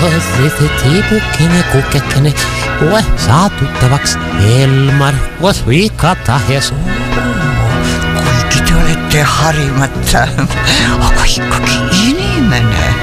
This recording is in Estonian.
Tiipukkini, kukkekene, koe saa tuttavaks Elmar, koos Vika-Tahes. Kuigi te olete harimata, aga ikkagi inimene.